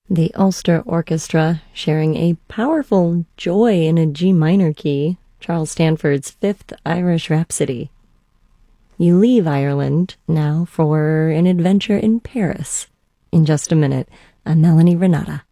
The Ulster Orchestra sharing a powerful joy in a G minor key, Charles Stanford's Fifth Irish Rhapsody. You leave Ireland now for an adventure in Paris. In just a minute, I'm Melanie Renata.